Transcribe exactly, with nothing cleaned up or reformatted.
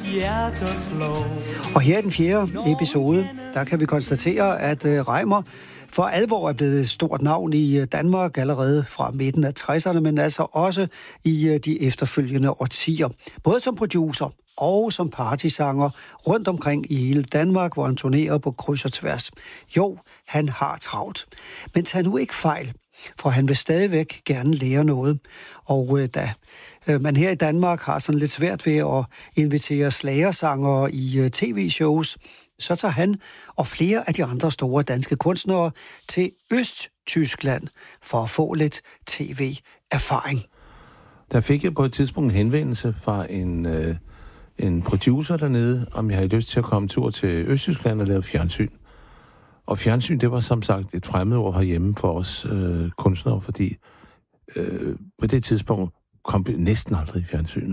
hjerter slår. Og her i den fjerde episode, der kan vi konstatere, at uh, Reimer for alvor er blevet et stort navn i Danmark allerede fra midten af tresserne, men altså også i uh, de efterfølgende årtier. Både som producer og som partysanger rundt omkring i hele Danmark, hvor han turnerer på kryds og tværs. Jo, han har travlt. Men tag nu ikke fejl, for han vil stadigvæk gerne lære noget. Og øh, da øh, man her i Danmark har sådan lidt svært ved at invitere slagersangere i øh, tv-shows, så tager han og flere af de andre store danske kunstnere til Østtyskland for at få lidt tv-erfaring. Der fik jeg på et tidspunkt en henvendelse fra en, øh, en producer dernede, om jeg havde lyst til at komme tur til Østtyskland og lave fjernsyn. Og fjernsyn, det var som sagt et fremmedord herhjemme for os øh, kunstnere, fordi øh, på det tidspunkt kom vi næsten aldrig i fjernsyn.